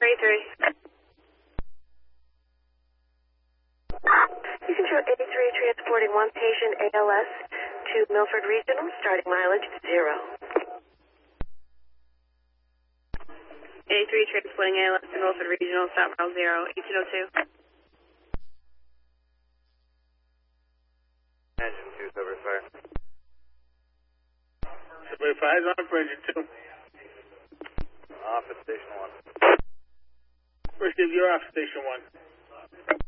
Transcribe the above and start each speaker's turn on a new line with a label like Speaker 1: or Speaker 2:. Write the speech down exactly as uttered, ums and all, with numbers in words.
Speaker 1: eighty-three.
Speaker 2: You control eighty-three transporting one patient A L S to Milford Regional, starting mileage zero.
Speaker 1: eighty-three transporting A L S to Milford Regional, stop mile zero, eighteen oh two.
Speaker 3: Engine two, Silver Fire.
Speaker 4: Silver Fire is on for engine two.
Speaker 3: Off at station one.
Speaker 4: First, if you're off station one.